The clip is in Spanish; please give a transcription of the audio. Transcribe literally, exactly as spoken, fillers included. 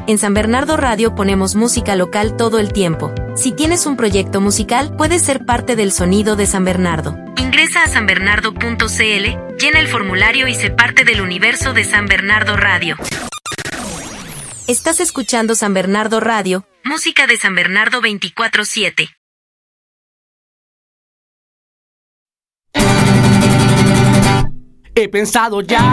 En San Bernardo Radio ponemos música local todo el tiempo. Si tienes un proyecto musical, puedes ser parte del sonido de San Bernardo. Ingresa a san bernardo punto c l, llena el formulario y sé parte del universo de San Bernardo Radio. Estás escuchando San Bernardo Radio, música de San Bernardo veinticuatro siete. He pensado ya